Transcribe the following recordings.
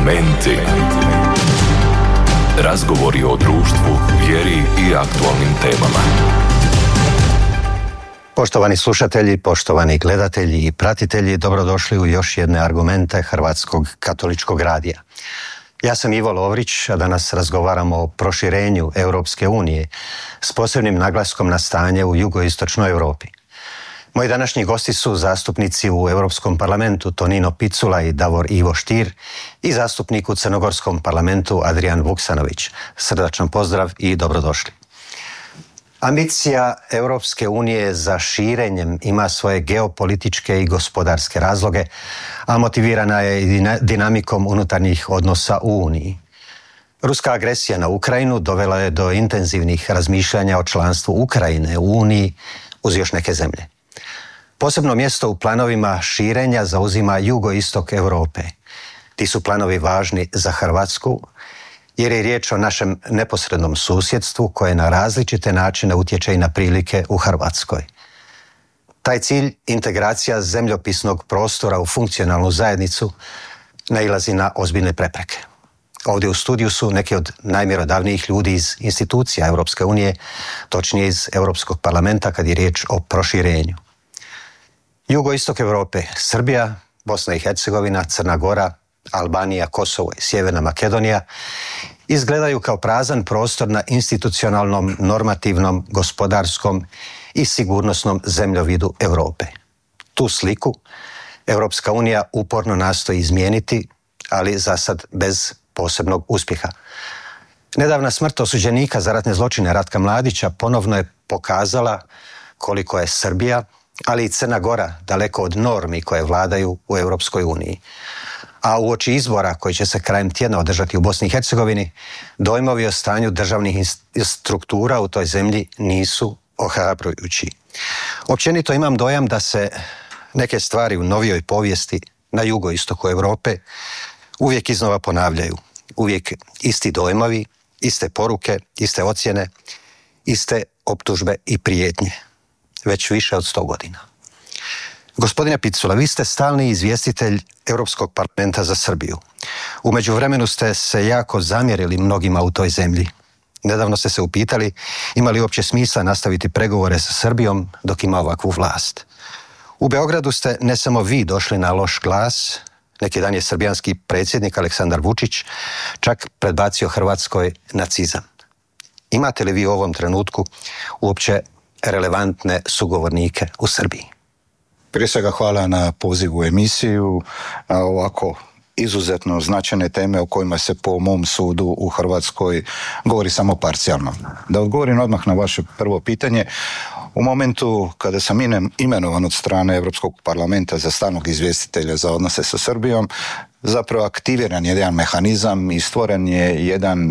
Argumenti. Razgovori o društvu, vjeri i aktualnim temama. Poštovani slušatelji, poštovani gledatelji i pratitelji, dobrodošli u još jedne argumente Hrvatskog katoličkog radija. Ja sam Ivo Lovrić, a danas razgovaramo o proširenju Europske unije s posebnim naglaskom na stanje u jugoistočnoj Europi. Moji današnji gosti su zastupnici u Europskom parlamentu Tonino Picula i Davor Ivo Stier i zastupnik u Crnogorskom parlamentu Adrian Vuksanović. Srdačan pozdrav i dobrodošli. Ambicija Europske unije za širenjem ima svoje geopolitičke i gospodarske razloge, a motivirana je i dinamikom unutarnjih odnosa u Uniji. Ruska agresija na Ukrajinu dovela je do intenzivnih razmišljanja o članstvu Ukrajine u Uniji uz još neke zemlje. Posebno mjesto u planovima širenja zauzima jugoistok Europe. Ti su planovi važni za Hrvatsku, jer je riječ o našem neposrednom susjedstvu koje na različite načine utječe i na prilike u Hrvatskoj. Taj cilj, integracija zemljopisnog prostora u funkcionalnu zajednicu, nailazi na ozbiljne prepreke. Ovdje u studiju su neki od najmjerodavnijih ljudi iz institucija Europske unije, točnije iz Europskog parlamenta kad je riječ o proširenju. Jugoistok Europe, Srbija, Bosna i Hercegovina, Crna Gora, Albanija, Kosovo i Sjeverna Makedonija izgledaju kao prazan prostor na institucionalnom, normativnom, gospodarskom i sigurnosnom zemljovidu Europe. Tu sliku Europska unija uporno nastoji izmijeniti, ali za sad bez posebnog uspjeha. Nedavna smrt osuđenika za ratne zločine Ratka Mladića ponovno je pokazala koliko je Srbija, ali i Crna Gora daleko od normi koje vladaju u Europskoj uniji. A uoči izbora koji će se krajem tjedna održati u Bosni i Hercegovini, dojmovi o stanju državnih struktura u toj zemlji nisu ohrabrujući. Općenito imam dojam da se neke stvari u novijoj povijesti na jugoistoku Europe uvijek iznova ponavljaju. Uvijek isti dojmovi, iste poruke, iste ocjene, iste optužbe i prijetnje. Već više od 100 godina. Gospodine Picula, vi ste stalni izvjestitelj Europskog parlamenta za Srbiju. U međuvremenu ste se jako zamjerili mnogima u toj zemlji. Nedavno ste se upitali ima li uopće smisla nastaviti pregovore sa Srbijom dok ima ovakvu vlast. U Beogradu ste ne samo vi došli na loš glas, neki dan je srbijanski predsjednik Aleksandar Vučić čak predbacio Hrvatskoj nacizam. Imate li vi u ovom trenutku uopće relevantne sugovornike u Srbiji? Prije svega hvala na pozivu u emisiju, na ovako izuzetno značajne teme o kojima se po mom sudu u Hrvatskoj govori samo parcijalno. Da odgovorim odmah na vaše prvo pitanje, u momentu kada sam imenovan od strane Europskog parlamenta za stalnog izvjestitelja za odnose sa Srbijom, zapravo aktiviran je jedan mehanizam i stvoren je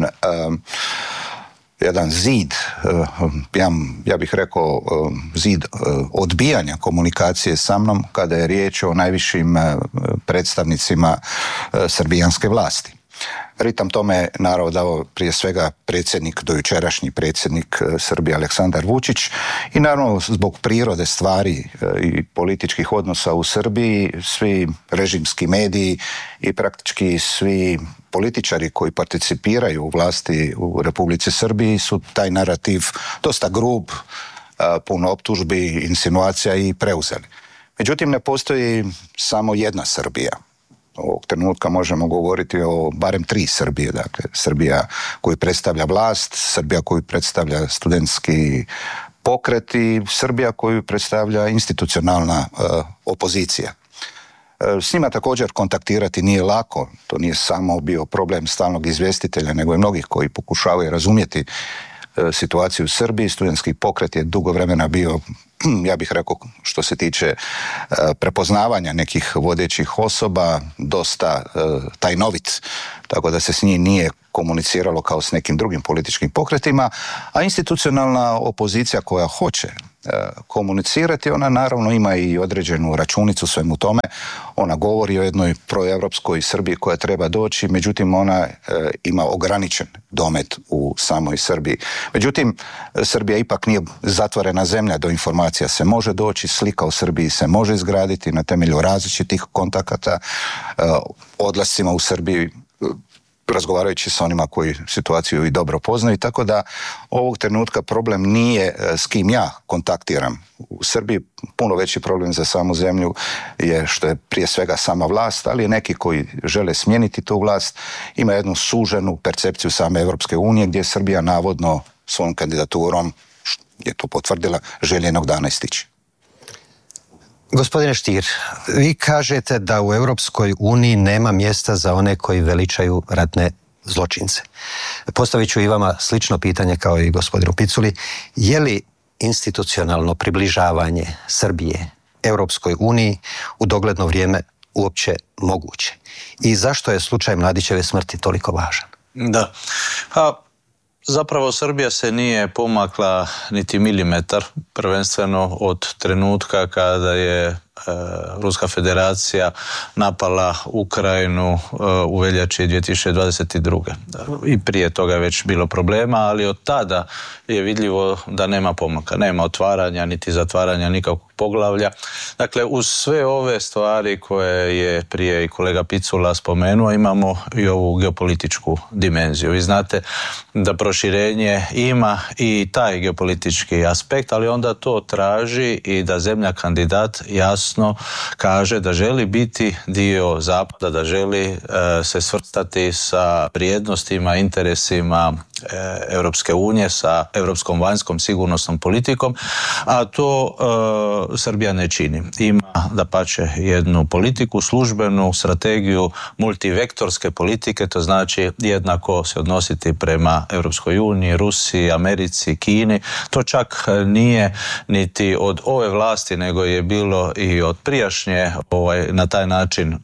jedan zid, ja bih rekao zid odbijanja komunikacije sa mnom kada je riječ o najvišim predstavnicima srbijanske vlasti. Ritam tome naravno dao prije svega dojučerašnji predsjednik Srbije Aleksandar Vučić i naravno zbog prirode stvari i političkih odnosa u Srbiji svi režimski mediji i praktički svi političari koji participiraju u vlasti u Republici Srbiji su taj narativ dosta grub, puno optužbi, insinuacija i preuzeli. Međutim, ne postoji samo jedna Srbija. Ovog trenutka možemo govoriti o barem 3 Srbije, dakle Srbija koju predstavlja vlast, Srbija koju predstavlja studentski pokret i Srbija koju predstavlja institucionalna opozicija. S njima također kontaktirati nije lako, to nije samo bio problem stalnog izvjestitelja, nego i mnogih koji pokušavaju razumjeti situaciju u Srbiji. Studentski pokret je dugo vremena bio, ja bih rekao, što se tiče prepoznavanja nekih vodećih osoba, dosta tajnovit, tako da se s njim nije komuniciralo kao s nekim drugim političkim pokretima, a institucionalna opozicija koja hoće komunicirati, ona naravno ima i određenu računicu svemu tome. Ona govori o jednoj proevropskoj Srbiji koja treba doći, međutim ona ima ograničen domet u samoj Srbiji. Međutim, Srbija ipak nije zatvorena zemlja, do informacija se može doći, slika o Srbiji se može izgraditi na temelju različitih kontakata, odlascima u Srbiji razgovarajući sa onima koji situaciju i dobro poznaju, tako da ovog trenutka problem nije s kim ja kontaktiram. U Srbiji puno veći problem za samu zemlju je što je prije svega sama vlast, ali neki koji žele smijeniti tu vlast ima jednu suženu percepciju same Europske unije gdje je Srbija navodno svojom kandidaturom, je to potvrdila, želi jednog dana istići. Gospodine Stier, vi kažete da u Europskoj uniji nema mjesta za one koji veličaju ratne zločince. Postavit ću i vama slično pitanje kao i gospodinu Piculi. Je li institucionalno približavanje Srbije Europskoj uniji u dogledno vrijeme uopće moguće? I zašto je slučaj Mladićeve smrti toliko važan? Da, zapravo Srbija se nije pomakla niti milimetar, prvenstveno od trenutka kada je Ruska federacija napala Ukrajinu u veljači 2022. I prije toga je već bilo problema, ali od tada je vidljivo da nema pomaka, nema otvaranja niti zatvaranja nikakvog poglavlja. Dakle, uz sve ove stvari koje je prije i kolega Picula spomenuo, imamo i ovu geopolitičku dimenziju. Vi znate da proširenje ima i taj geopolitički aspekt, ali onda to traži i da zemlja kandidat jasno kaže da želi biti dio Zapada, da želi se svrstati sa vrijednostima, interesima Europske unije, sa europskom vanjskom sigurnosnom politikom, a to Srbija ne čini. Ima dapače jednu politiku, službenu strategiju multivektorske politike, to znači jednako se odnositi prema Europskoj uniji, Rusiji, Americi, Kini. To čak nije niti od ove vlasti, nego je bilo i od prijašnje na taj način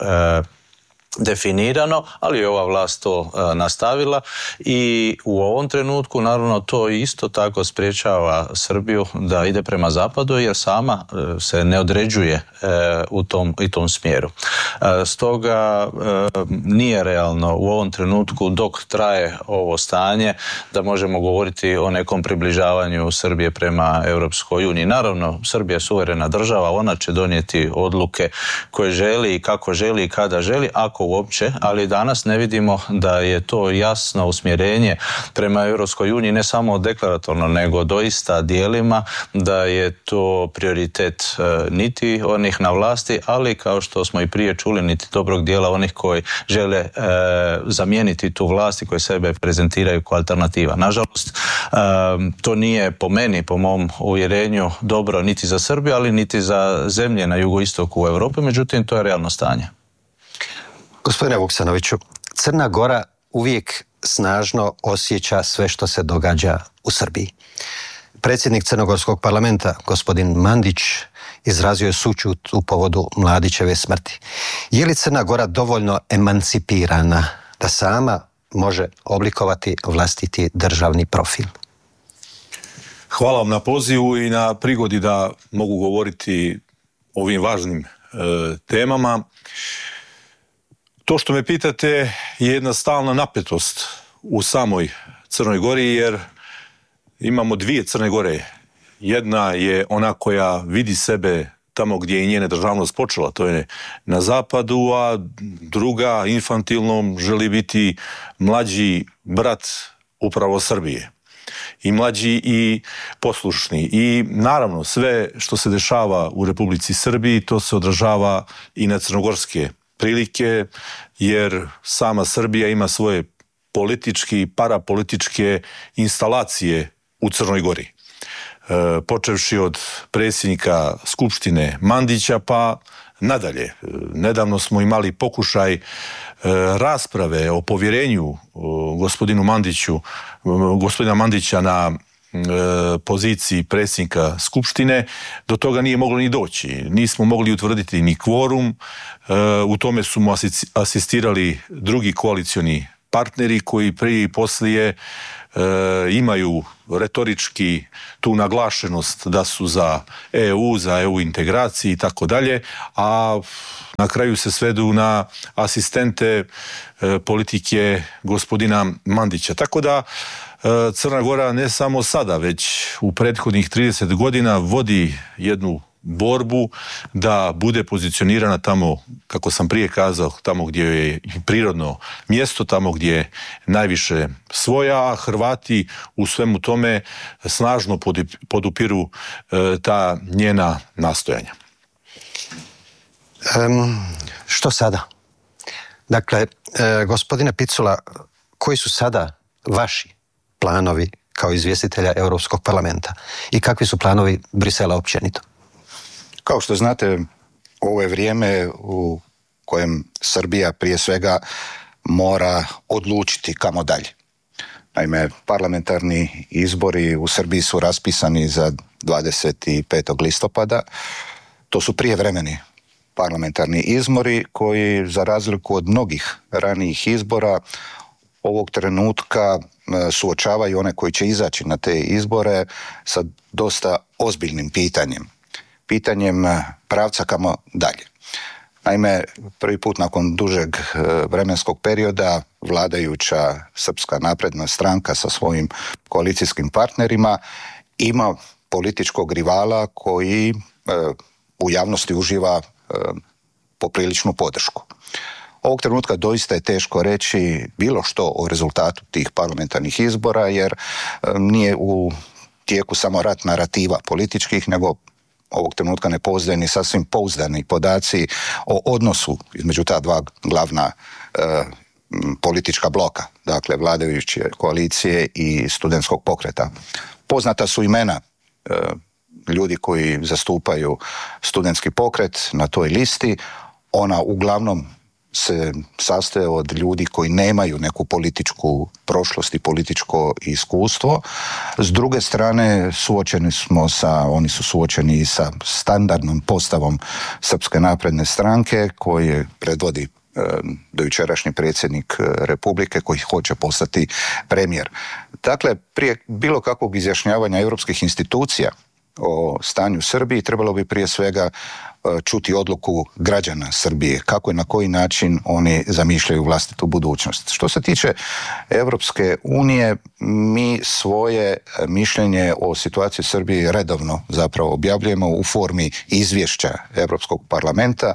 definirano, ali je ova vlast to nastavila i u ovom trenutku naravno to isto tako sprječava Srbiju da ide prema zapadu jer sama se ne određuje u tom smjeru. Stoga nije realno u ovom trenutku dok traje ovo stanje da možemo govoriti o nekom približavanju Srbije prema Europskoj uniji. Naravno, Srbija je suverena država, ona će donijeti odluke koje želi i kako želi i kada želi, ako uopće, ali danas ne vidimo da je to jasno usmjerenje prema Europskoj uniji, ne samo deklaratorno, nego doista dijelima da je to prioritet niti onih na vlasti, ali kao što smo i prije čuli, niti dobrog dijela onih koji žele zamijeniti tu vlast i koji sebe prezentiraju kao alternativa. Nažalost, to nije po meni, po mom uvjerenju, dobro niti za Srbiju, ali niti za zemlje na jugoistoku Europe, međutim to je realno stanje. Gospodine Vuksanoviću, Crna Gora uvijek snažno osjeća sve što se događa u Srbiji. Predsjednik Crnogorskog parlamenta, gospodin Mandić, izrazio je sućut u povodu Mladićeve smrti. Je li Crna Gora dovoljno emancipirana da sama može oblikovati vlastiti državni profil? Hvala vam na pozivu i na prigodi da mogu govoriti o ovim važnim temama. To što me pitate je jedna stalna napetost u samoj Crnoj Gori jer imamo dvije Crne Gore. Jedna je ona koja vidi sebe tamo gdje je njena državnost počela, to je na zapadu, a druga infantilno želi biti mlađi brat upravo Srbije. I mlađi i poslušni. I naravno sve što se dešava u Republici Srbiji to se odražava i na crnogorske prilike, jer sama Srbija ima svoje političke i parapolitičke instalacije u Crnoj Gori. Počevši od predsjednika Skupštine Mandića pa nadalje. Nedavno smo imali pokušaj rasprave o povjerenju gospodina Mandića na poziciji predsjednika Skupštine. Do toga nije moglo ni doći. Nismo mogli utvrditi ni kvorum. U tome su mu asistirali drugi koalicioni partneri koji prije i poslije imaju retorički tu naglašenost da su za EU integraciji i tako dalje, a na kraju se svedu na asistente politike gospodina Mandića. Tako da Crna Gora ne samo sada, već u prethodnih 30 godina vodi jednu borbu da bude pozicionirana tamo, kako sam prije kazao, tamo gdje je prirodno mjesto, tamo gdje je najviše svoja, a Hrvati u svemu tome snažno podupiru ta njena nastojanja. Što sada? Dakle, gospodine Picula, koji su sada vaši planovi kao izvjestitelja Europskog parlamenta i kakvi su planovi Brisela općenito? Kao što znate, ovo je vrijeme u kojem Srbija prije svega mora odlučiti kamo dalje. Naime, parlamentarni izbori u Srbiji su raspisani za 25. listopada. To su prijevremeni parlamentarni izbori koji, za razliku od mnogih ranijih izbora, ovog trenutka suočavaju one koji će izaći na te izbore sa dosta ozbiljnim pitanjem pravca kamo dalje. Naime, prvi put nakon dužeg vremenskog perioda vladajuća Srpska napredna stranka sa svojim koalicijskim partnerima ima političkog rivala koji u javnosti uživa popriličnu podršku. Ovog trenutka doista je teško reći bilo što o rezultatu tih parlamentarnih izbora, jer nije u tijeku samo rat narativa političkih, nego ovog trenutka ne postoje ni sasvim pouzdani podaci o odnosu između ta dva glavna politička bloka, dakle vladajuće koalicije i studentskog pokreta. Poznata su imena ljudi koji zastupaju studentski pokret na toj listi. Ona uglavnom se sastoje od ljudi koji nemaju neku političku prošlost i političko iskustvo. S druge strane, oni su suočeni sa standardnom postavom Srpske napredne stranke koje predvodi dojučerašnji predsjednik Republike koji hoće postati premijer. Dakle, prije bilo kakvog izjašnjavanja europskih institucija o stanju u Srbiji trebalo bi prije svega čuti odluku građana Srbije, kako i na koji način oni zamišljaju vlastitu budućnost. Što se tiče Europske unije, mi svoje mišljenje o situaciji u Srbiji redovno zapravo objavljujemo u formi izvješća Europskog parlamenta.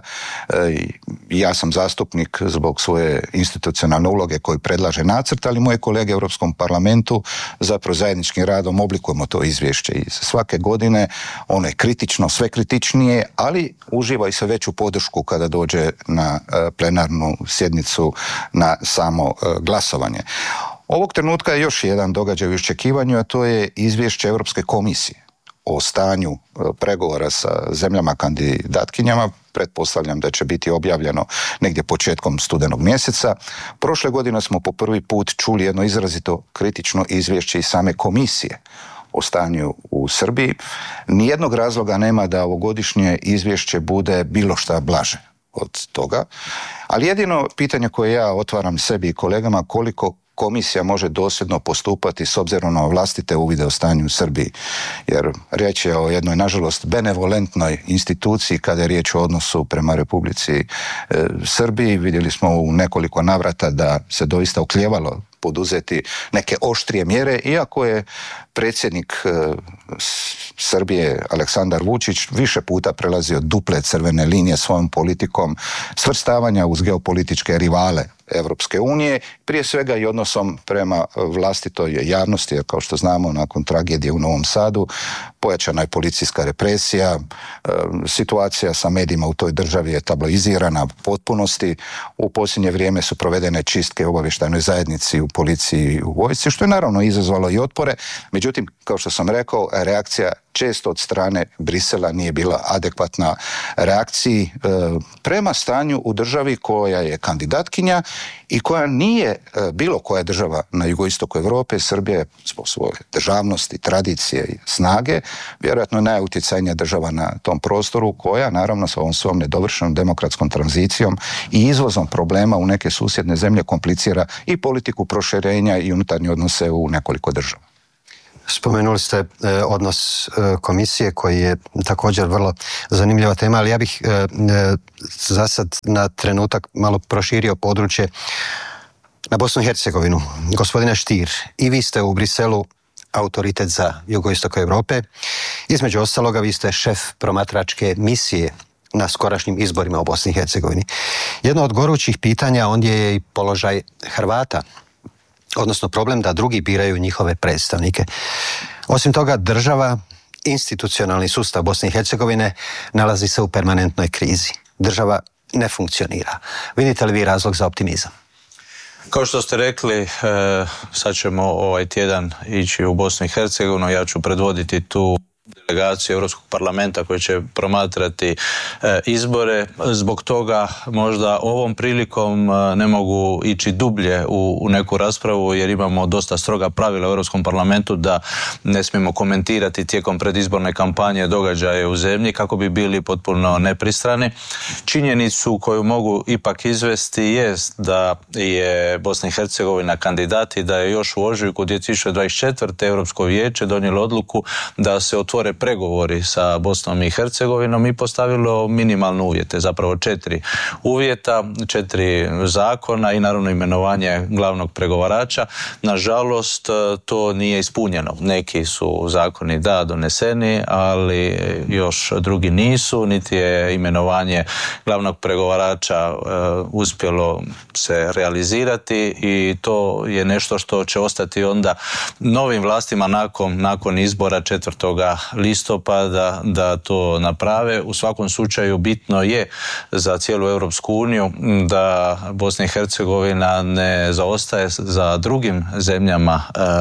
Ja sam zastupnik zbog svoje institucionalne uloge koji predlaže nacrt, ali moje kolege u Europskom parlamentu zapravo zajedničkim radom oblikujemo to izvješće i svake godine ono je kritično, sve kritičnije, ali uživa i sve veću podršku kada dođe na plenarnu sjednicu na samo glasovanje. Ovog trenutka je još jedan događaj u iščekivanju, a to je izvješće Europske komisije o stanju pregovora sa zemljama kandidatkinjama. Pretpostavljam da će biti objavljeno negdje početkom studenog mjeseca. Prošle godine smo po prvi put čuli jedno izrazito kritično izvješće iz same komisije o stanju u Srbiji. Nijednog razloga nema da ovogodišnje izvješće bude bilo šta blaže od toga, ali jedino pitanje koje ja otvaram sebi i kolegama, koliko komisija može dosljedno postupati s obzirom na vlastite uvide o stanju u Srbiji. Jer riječ je o jednoj, nažalost, benevolentnoj instituciji kada je riječ o odnosu prema Republici Srbiji. Vidjeli smo u nekoliko navrata da se doista oklijevalo poduzeti neke oštrije mjere, iako je predsjednik Srbije Aleksandar Vučić više puta prelazio duple crvene linije svojom politikom svrstavanja uz geopolitičke rivale Europske unije, prije svega i odnosom prema vlastitoj javnosti, jer kao što znamo nakon tragedije u Novom Sadu pojačana je policijska represija, situacija sa medijima u toj državi je tabloizirana u potpunosti, u posljednje vrijeme su provedene čistke u obavještajnoj zajednici, u policiji i u vojsci, što je naravno izazvalo i otpore, međutim, kao što sam rekao, reakcija često od strane Brisela nije bila adekvatna reakciji prema stanju u državi koja je kandidatkinja i koja nije bilo koja država na jugoistoku Europe. Srbija je zbog svoje državnosti, tradicije i snage vjerojatno najutjecajnija država na tom prostoru, koja naravno sa ovom svom nedovršenom demokratskom tranzicijom i izvozom problema u neke susjedne zemlje komplicira i politiku proširenja i unutarnje odnose u nekoliko država. Spomenuli ste odnos komisije koji je također vrlo zanimljiva tema, ali ja bih za sad na trenutak malo proširio područje na Bosnu i Hercegovinu. Gospodine Stier, i vi ste u Briselu autoritet za jugoistok Europe Između ostaloga, vi ste šef promatračke misije na skorašnjim izborima u Bosni i Hercegovini. Jedno od gorućih pitanja ondje je i položaj Hrvata, odnosno problem da drugi biraju njihove predstavnike. Osim toga, država, institucionalni sustav Bosne i Hercegovine nalazi se u permanentnoj krizi. Država ne funkcionira. Vidite li vi razlog za optimizam? Kao što ste rekli, sad ćemo ovaj tjedan ići u Bosnu i Hercegovinu. Ja ću predvoditi tu delegaciju Europskog parlamenta koji će promatrati izbore. Zbog toga možda ovom prilikom ne mogu ići dublje u neku raspravu jer imamo dosta stroga pravila u Europskom parlamentu da ne smijemo komentirati tijekom predizborne kampanje događaje u zemlji kako bi bili potpuno nepristrani. Činjenicu koju mogu ipak izvesti jest da je Bosna i Hercegovina kandidat i da je još u ožujku 2024. Europsko vijeće donijelo odluku da se otvore pregovori sa Bosnom i Hercegovinom i postavilo minimalne uvjete, zapravo 4 uvjeta, 4 zakona i naravno imenovanje glavnog pregovarača. Nažalost, to nije ispunjeno. Neki su zakoni doneseni, ali još drugi nisu, niti je imenovanje glavnog pregovarača uspjelo se realizirati i to je nešto što će ostati onda novim vlastima nakon izbora 4. listopada da to naprave. U svakom slučaju bitno je za cijelu Europsku uniju da Bosna i Hercegovina ne zaostaje za drugim zemljama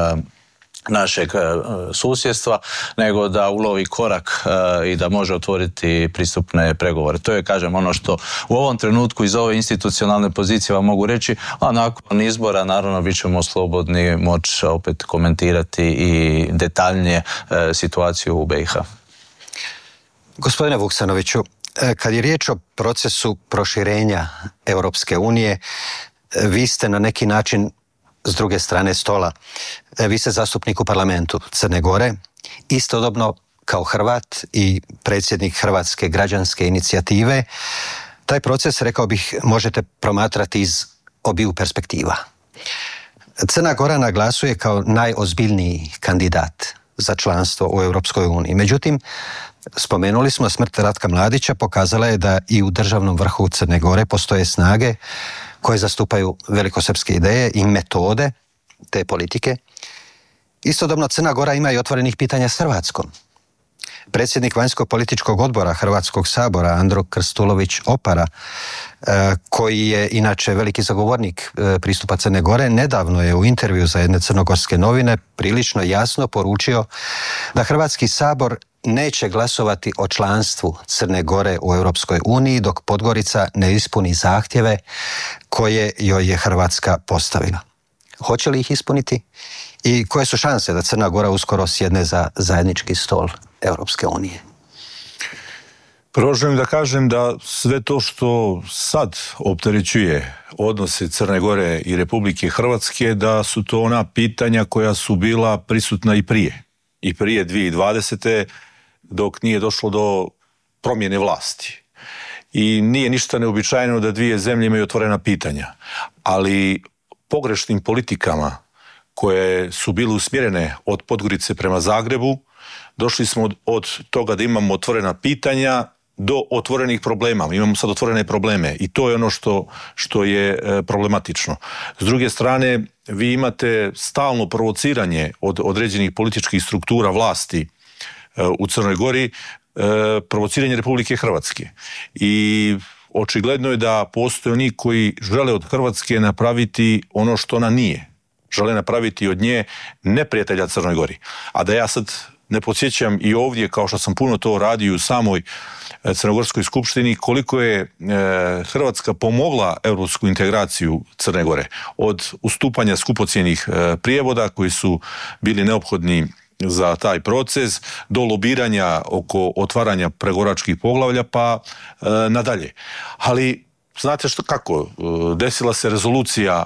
našeg susjedstva, nego da ulovi korak i da može otvoriti pristupne pregovore. To je, kažem, ono što u ovom trenutku iz ove institucionalne pozicije vam mogu reći, a nakon izbora naravno bit ćemo slobodni moći opet komentirati i detaljnije situaciju u BiH. Gospodine Vuksanoviću, kad je riječ o procesu proširenja Europske unije, vi ste na neki način s druge strane stola. Vi ste zastupnik u parlamentu Crne Gore, istodobno kao Hrvat i predsjednik Hrvatske građanske inicijative. Taj proces, rekao bih, možete promatrati iz obiju perspektiva. Crna Gora naglasuje kao najozbiljniji kandidat za članstvo u Europskoj uniji. Međutim, spomenuli smo smrt Ratka Mladića, pokazala je da i u državnom vrhu Crne Gore postoje snage koje zastupaju velikosrpske ideje i metode te politike. Istodobno Crna Gora ima i otvorenih pitanja s Hrvatskom. Predsjednik vanjsko-političkog odbora Hrvatskog sabora Andro Krstulović Opara, koji je inače veliki zagovornik pristupa Crne Gore, nedavno je u intervju za jedne crnogorske novine prilično jasno poručio da Hrvatski sabor neće glasovati o članstvu Crne Gore u Europskoj uniji dok Podgorica ne ispuni zahtjeve koje joj je Hrvatska postavila. Hoće li ih ispuniti? I koje su šanse da Crna Gora uskoro sjedne za zajednički stol Europske unije? Prvo želim da kažem da sve to što sad opterećuje odnose Crne Gore i Republike Hrvatske, da su to ona pitanja koja su bila prisutna i prije 2020. dok nije došlo do promjene vlasti. I nije ništa neobičajeno da dvije zemlje imaju otvorena pitanja, ali pogrešnim politikama koje su bile usmjerene od Podgorice prema Zagrebu, došli smo od toga da imamo otvorena pitanja do otvorenih problema. Imamo sad otvorene probleme i to je ono što je problematično. S druge strane, vi imate stalno provociranje od određenih političkih struktura vlasti u Crnoj Gori, provociranje Republike Hrvatske. I očigledno je da postoje oni koji žele od Hrvatske napraviti ono što ona nije. Žele napraviti od nje neprijatelja Crnoj Gori. A da ja sad ne podsjećam i ovdje, kao što sam puno to radio u samoj Crnogorskoj skupštini, koliko je Hrvatska pomogla europsku integraciju Crne Gore. Od ustupanja skupocjenih prijevoda koji su bili neophodni za taj proces, do lobiranja oko otvaranja pregovaračkih poglavlja pa nadalje. Ali znate kako, desila se rezolucija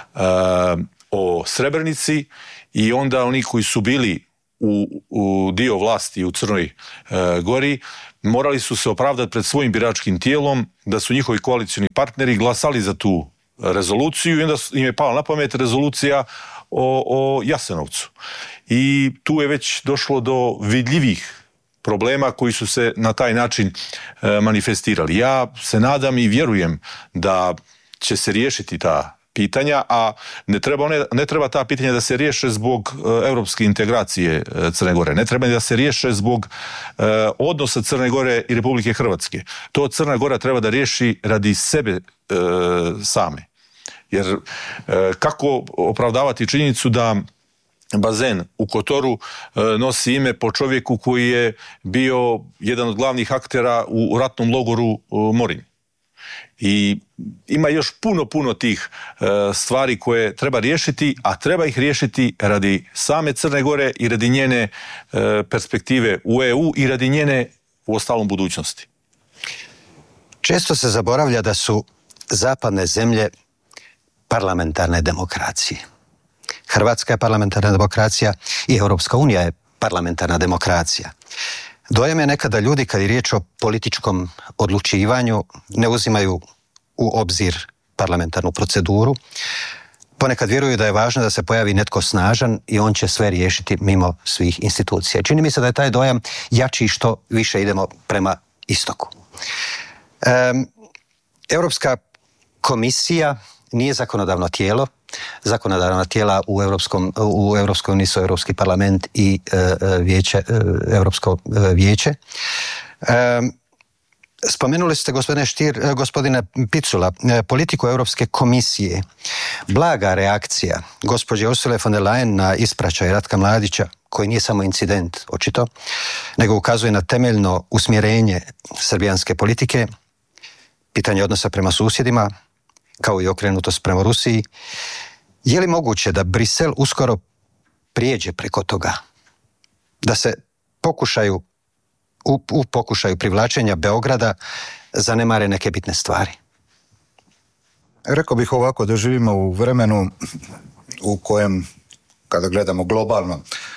o Srebrenici i onda oni koji su bili u dio vlasti u Crnoj Gori morali su se opravdati pred svojim biračkim tijelom da su njihovi koalicioni partneri glasali za tu rezoluciju i onda im je pala na pamet rezolucija o Jasenovcu. I tu je već došlo do vidljivih problema koji su se na taj način manifestirali. Ja se nadam i vjerujem da će se riješiti ta pitanja, a ne treba ta pitanja da se riješe zbog europske integracije Crne Gore. Ne treba da se riješe zbog odnosa Crne Gore i Republike Hrvatske. To Crna Gora treba da riješi radi sebe same. Jer kako opravdavati činjenicu da bazen u Kotoru nosi ime po čovjeku koji je bio jedan od glavnih aktera u ratnom logoru Morinj. I ima još puno tih stvari koje treba riješiti, a treba ih riješiti radi same Crne Gore i radi njene perspektive u EU i radi njene u ostalom budućnosti. Često se zaboravlja da su zapadne zemlje parlamentarne demokracije. Hrvatska je parlamentarna demokracija i Europska unija je parlamentarna demokracija. Dojam je nekada ljudi, kad je riječ o političkom odlučivanju, ne uzimaju u obzir parlamentarnu proceduru. Ponekad vjeruju da je važno da se pojavi netko snažan i on će sve riješiti mimo svih institucija. Čini mi se da je taj dojam jači što više idemo prema istoku. Europska komisija nije zakonodavno tijelo. Zakonodavna tijela u Europskoj uniji su Europski parlament i Europsko vijeće. Spomenuli ste, gospodine Picula, politiku Europske komisije. Blaga reakcija gospođe Ursule von der Leyen na ispraćaj Ratka Mladića, koji nije samo incident, očito, nego ukazuje na temeljno usmjerenje srbijanske politike, pitanje odnosa prema susjedima, kao i okrenutost prema Rusiji. Je li moguće da Brisel uskoro prijeđe preko toga? Da se u pokušaju privlačenja Beograda zanemare neke bitne stvari? Rekao bih ovako, da živimo u vremenu u kojem, kada gledamo globalno,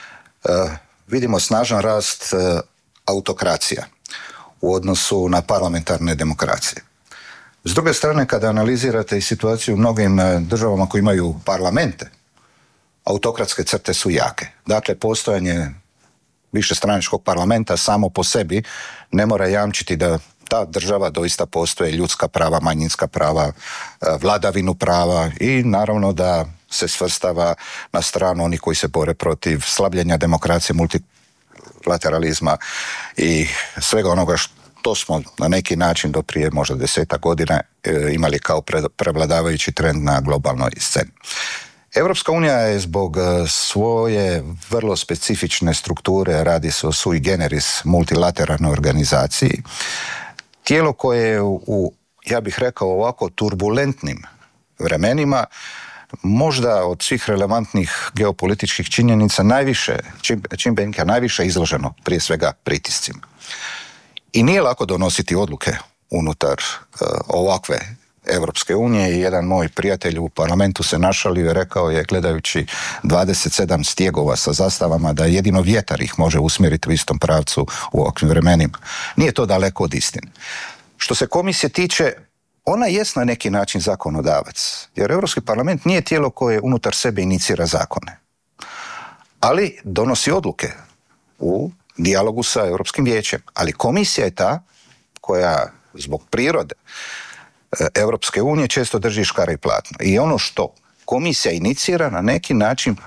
vidimo snažan rast autokracija u odnosu na parlamentarne demokracije. S druge strane, kada analizirate i situaciju u mnogim državama koji imaju parlamente, autokratske crte su jake. Dakle, postojanje višestranačkog parlamenta samo po sebi ne mora jamčiti da ta država doista postoje ljudska prava, manjinska prava, vladavinu prava i naravno da se svrstava na stranu onih koji se bore protiv slabljenja demokracije, multilateralizma i svega onoga što smo na neki način do prije možda 10 godina imali kao prevladavajući trend na globalnoj sceni. Europska unija je zbog svoje vrlo specifične strukture, radi se o sui generis multilateralnoj organizaciji, tijelo koje je ja bih rekao ovako, turbulentnim vremenima, možda od svih relevantnih geopolitičkih činjenica čimbenika najviše izloženo prije svega pritiscima. I nije lako donositi odluke unutar ovakve Europske unije i jedan moj prijatelj u parlamentu se našalio i rekao je, gledajući 27 stjegova sa zastavama, da jedino vjetar ih može usmjeriti u istom pravcu u ovakvim vremenima. Nije to daleko od istine. Što se komisije tiče, ona jest na neki način zakonodavac, jer Europski parlament nije tijelo koje unutar sebe inicira zakone, ali donosi odluke u dijalogu sa Europskim vijećem. Ali komisija je ta koja zbog prirode Europske unije često drži škare i platno. I ono što komisija inicira na neki način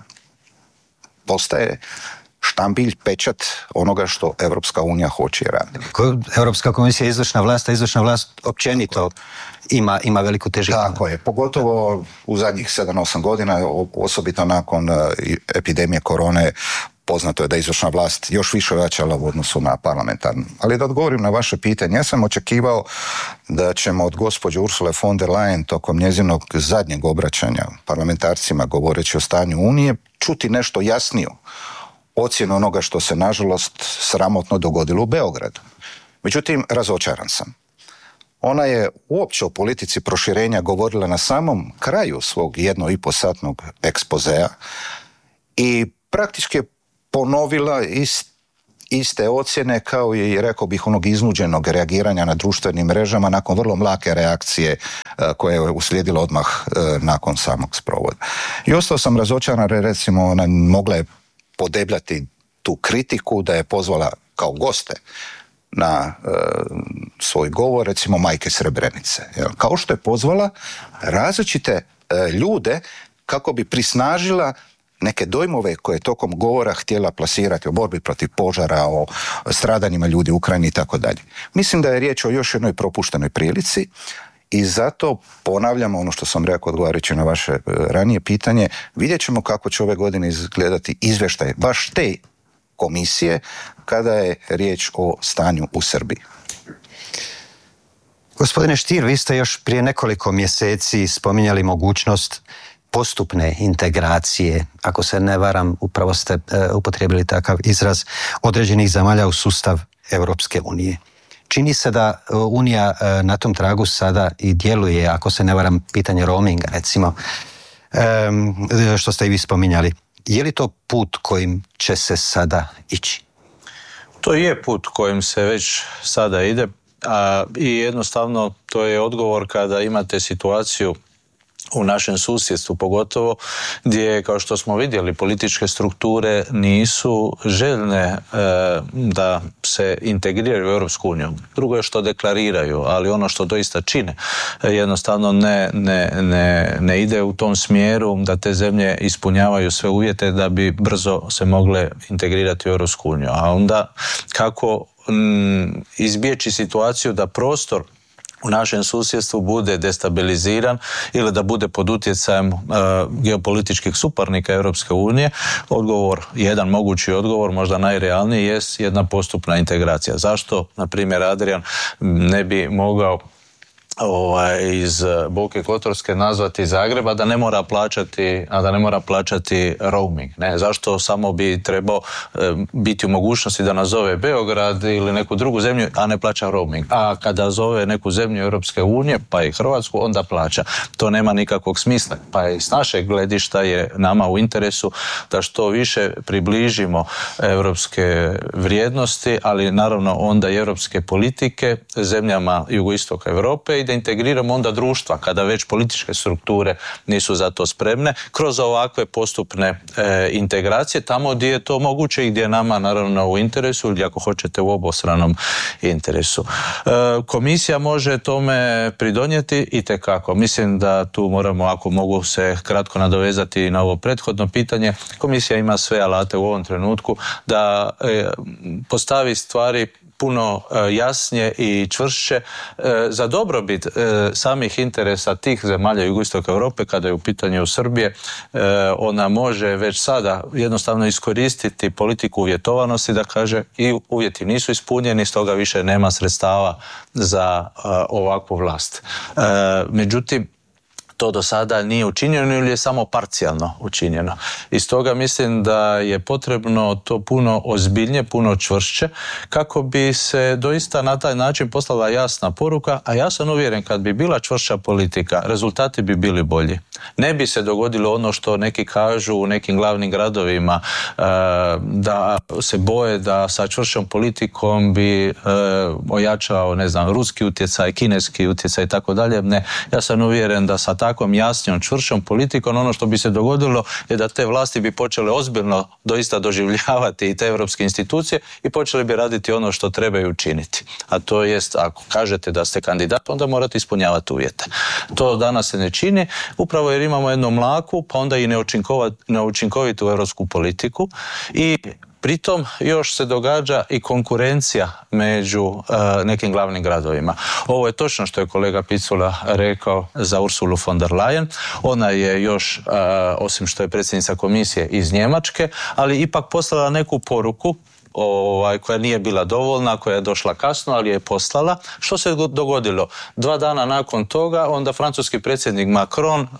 postaje štambilj, pečat onoga što Europska unija hoće raditi. Europska komisija je izvršna vlast, a izvršna vlast općenito ima veliku težinu. Tako je, pogotovo u zadnjih 7-8 godina, osobito nakon epidemije korone, poznato je da je izvršna vlast još više ojačala u odnosu na parlamentarnu. Ali da odgovorim na vaše pitanje, ja sam očekivao da ćemo od gospođe Ursule von der Leyen tokom njezinog zadnjeg obraćanja parlamentarcima govoreći o stanju Unije čuti nešto jasniju ocjenu onoga što se nažalost sramotno dogodilo u Beogradu. Međutim, razočaran sam. Ona je uopće o politici proširenja govorila na samom kraju svog 1,5-satnog ekspozea i praktički je ponovila iste ocjene kao i, rekao bih, onog iznuđenog reagiranja na društvenim mrežama nakon vrlo mlake reakcije koja je uslijedila odmah nakon samog sprovoda. I ostao sam razočaran, recimo ona mogla je podebljati tu kritiku da je pozvala kao goste na svoj govor, recimo Majke Srebrenice. Kao što je pozvala različite ljude kako bi prisnažila neke dojmove koje je tokom govora htjela plasirati o borbi protiv požara, o stradanjima ljudi u Ukrajini i tako dalje. Mislim da je riječ o još jednoj propuštenoj prilici i zato ponavljam ono što sam rekao odgovarajući na vaše ranije pitanje, vidjet ćemo kako će ove godine izgledati izvještaj baš te komisije kada je riječ o stanju u Srbiji. Gospodine Stier, vi ste još prije nekoliko mjeseci spominjali mogućnost postupne integracije, ako se ne varam, upravo ste upotrijebili takav izraz, određenih zemalja u sustav Europske unije. Čini se da Unija na tom tragu sada i djeluje, ako se ne varam, pitanje roaminga, recimo, što ste i vi spominjali. Je li to put kojim će se sada ići? To je put kojim se već sada ide i jednostavno to je odgovor kada imate situaciju u našem susjedstvu pogotovo, gdje, kao što smo vidjeli, političke strukture nisu željne da se integriraju u Europsku uniju. Drugo je što deklariraju, ali ono što doista čine jednostavno ne ide u tom smjeru da te zemlje ispunjavaju sve uvjete da bi brzo se mogle integrirati u Europsku uniju. A onda kako izbjeći situaciju da prostor u našem susjedstvu bude destabiliziran ili da bude pod utjecajem geopolitičkih suparnika Europske unije, jedan mogući odgovor, možda najrealniji, jest jedna postupna integracija. Zašto, na primjer, Adrian ne bi mogao iz Boke Kotorske nazvati Zagreba, da ne mora plaćati roaming. Ne? Zašto samo bi trebao biti u mogućnosti da nazove Beograd ili neku drugu zemlju, a ne plaća roaming. A kada zove neku zemlju Europske unije, pa i Hrvatsku, onda plaća. To nema nikakvog smisla. Pa i s našeg gledišta je nama u interesu da što više približimo europske vrijednosti, ali naravno onda i europske politike zemljama jugoistoka Europe i da integriramo onda društva, kada već političke strukture nisu za to spremne, kroz ovakve postupne integracije, tamo gdje je to moguće i gdje je nama naravno u interesu ili ako hoćete u obostranom interesu. Komisija može tome pridonijeti itekako. Mislim da tu moramo, ako mogu se kratko nadovezati na ovo prethodno pitanje, komisija ima sve alate u ovom trenutku da postavi stvari puno jasnije i čvršće za dobrobit samih interesa tih zemalja jugoistoka Europe. Kada je u pitanju Srbije, ona može već sada jednostavno iskoristiti politiku uvjetovanosti, da kaže i uvjeti nisu ispunjeni, stoga više nema sredstava za ovakvu vlast. Međutim, to do sada nije učinjeno ili je samo parcijalno učinjeno. I stoga mislim da je potrebno to puno ozbiljnije, puno čvršće, kako bi se doista na taj način poslala jasna poruka, a ja sam uvjeren kad bi bila čvršća politika, rezultati bi bili bolji. Ne bi se dogodilo ono što neki kažu u nekim glavnim gradovima, da se boje da sa čvršćom politikom bi ojačao, ruski utjecaj, kineski utjecaj i tako dalje. Ne, ja sam uvjeren da sa takvom jasnijom, čvršćom politikom ono što bi se dogodilo je da te vlasti bi počele ozbiljno doista doživljavati i te europske institucije i počeli bi raditi ono što trebaju učiniti. A to jest, ako kažete da ste kandidat, onda morate ispunjavati uvjete. To danas se ne čini, upravo jer imamo jednu mlaku, pa onda i neučinkovitu europsku politiku i pritom još se događa i konkurencija među nekim glavnim gradovima. Ovo je točno što je kolega Picula rekao za Ursulu von der Leyen. Ona je još, osim što je predsjednica komisije, iz Njemačke, ali ipak poslala neku poruku koja nije bila dovoljna, koja je došla kasno, ali je poslala. Što se dogodilo? 2 dana nakon toga onda francuski predsjednik Macron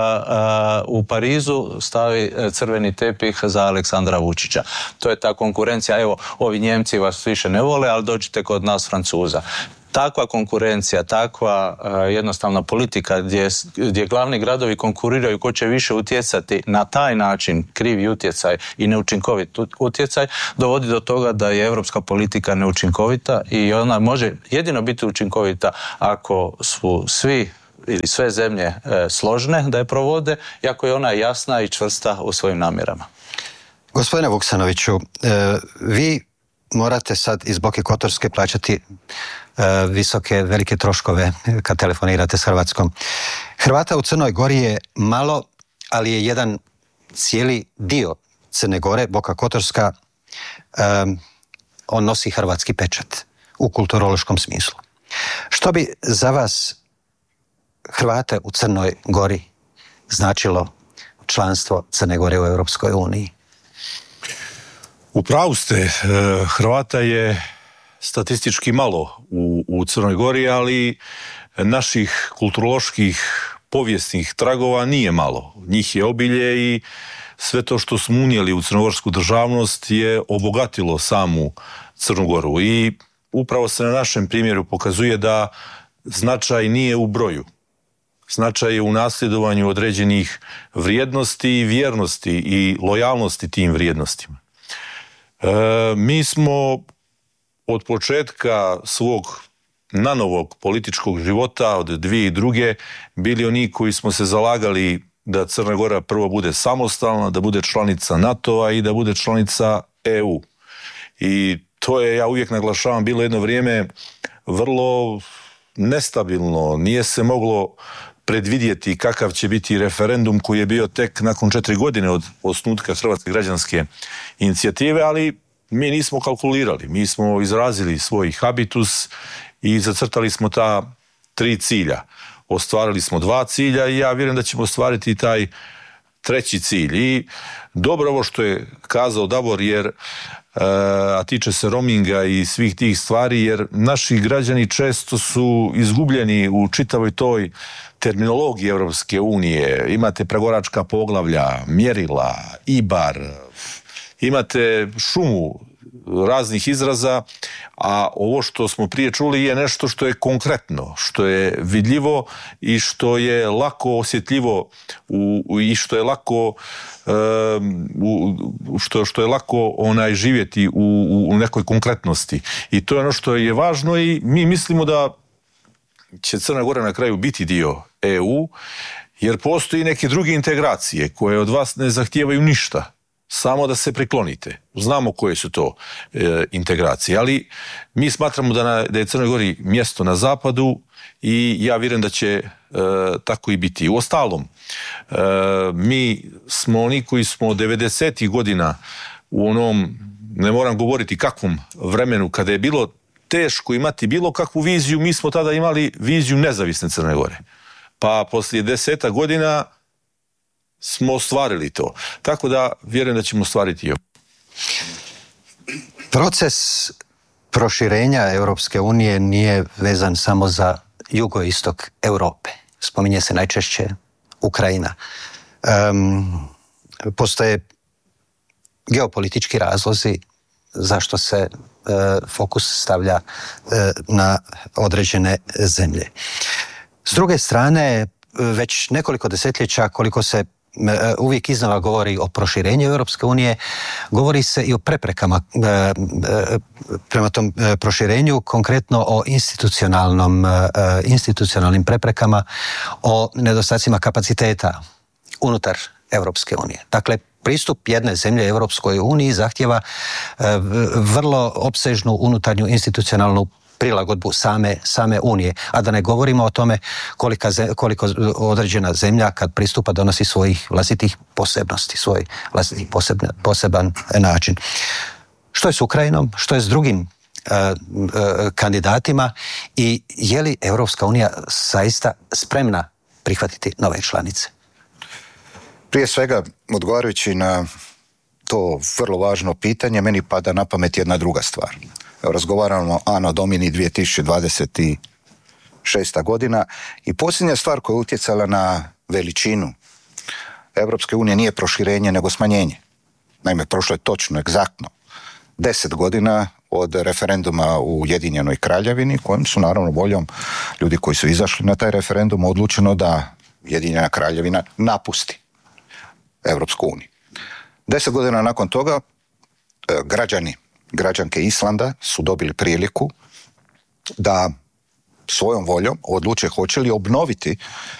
u Parizu stavi crveni tepih za Aleksandra Vučića. To je ta konkurencija. Evo, ovi Njemci vas više ne vole, ali dođite kod nas Francuza. Takva konkurencija, takva jednostavna politika gdje glavni gradovi konkuriraju ko će više utjecati na taj način, krivi utjecaj i neučinkovit utjecaj, dovodi do toga da je europska politika neučinkovita i ona može jedino biti učinkovita ako su svi ili sve zemlje složne da je provode i ako je ona jasna i čvrsta u svojim namjerama. Gospodine Vuksanoviću, vi morate sad iz Boke Kotorske plaćati velike troškove kad telefonirate s Hrvatskom. Hrvata u Crnoj Gori je malo, ali je jedan cijeli dio Crne Gore, Boka Kotorska, on nosi hrvatski pečat u kulturološkom smislu. Što bi za vas Hrvate u Crnoj Gori značilo članstvo Crne Gore u Europskoj uniji? U pravu ste, Hrvata je statistički malo u Crnoj Gori, ali naših kulturoloških povijesnih tragova nije malo. Njih je obilje i sve to što smo unijeli u crnogorsku državnost je obogatilo samu Crnu Goru. I upravo se na našem primjeru pokazuje da značaj nije u broju. Značaj je u nasljedovanju određenih vrijednosti i vjernosti i lojalnosti tim vrijednostima. Mi smo od početka svog nanovog političkog života od 2002. bili oni koji smo se zalagali da Crna Gora prvo bude samostalna, da bude članica NATO-a i da bude članica EU. I to je, ja uvijek naglašavam, bilo jedno vrijeme vrlo nestabilno. Nije se moglo predvidjeti kakav će biti referendum koji je bio tek nakon 4 godine od osnutka Hrvatske građanske inicijative, ali mi nismo kalkulirali. Mi smo izrazili svoj habitus i zacrtali smo ta 3 cilja. Ostvarili smo 2 cilja i ja vjerujem da ćemo ostvariti taj 3. cilj. I dobro ovo što je kazao Davor, jer a tiče se roaminga i svih tih stvari, jer naši građani često su izgubljeni u čitavoj toj terminologiji Europske unije. Imate pregoračka poglavlja, mjerila, IBAR, imate šumu raznih izraza, a ovo što smo prije čuli je nešto što je konkretno, što je vidljivo i što je lako osjetljivo i što je lako što je lako živjeti u nekoj konkretnosti. I to je ono što je važno i mi mislimo da će Crna Gora na kraju biti dio EU, jer postoji neke druge integracije koje od vas ne zahtijevaju ništa, samo da se priklonite. Znamo koje su to integracije, ali mi smatramo da je Crnoj Gori mjesto na zapadu i ja vjerujem da će tako i biti. Uostalom, mi smo oni koji smo 90. godina u onom, ne moram govoriti kakvom vremenu, kada je bilo teško imati bilo kakvu viziju, mi smo tada imali viziju nezavisne Crne Gore. Pa poslije 10 godina smo ostvarili to. Tako da vjerujem da ćemo ostvariti i ovo. Proces proširenja Europske unije nije vezan samo za jugoistok Europe. Spominje se najčešće Ukrajina. Postoje geopolitički razlozi zašto se fokus stavlja na određene zemlje. S druge strane, već nekoliko desetljeća koliko se uvijek iznova govori o proširenju Europske unije, govori se i o preprekama prema tom proširenju, konkretno o institucionalnim preprekama, o nedostacima kapaciteta unutar Europske unije. Dakle, pristup jedne zemlje Europskoj uniji zahtjeva vrlo opsežnu unutarnju institucionalnu prilagodbu same Unije, a da ne govorimo o tome koliko određena zemlja kad pristupa donosi svojih vlastitih posebnosti, svoj vlastitih poseban način. Što je s Ukrajinom, što je s drugim kandidatima i je li Europska unija zaista spremna prihvatiti nove članice? Prije svega, odgovarajući na to vrlo važno pitanje, meni pada na pamet jedna druga stvar. Razgovaramo Anno Domini 2026. godina i posljednja stvar koja je utjecala na veličinu Europske unije nije proširenje nego smanjenje. Naime, prošlo je točno, egzaktno 10 godina od referenduma u Ujedinjenoj Kraljevini, kojim su naravno voljom ljudi koji su izašli na taj referendum odlučeno da Ujedinjena Kraljevina napusti Europsku uniju. 10 godina nakon toga građanke Islanda su dobili priliku da svojom voljom odluče hoće li obnoviti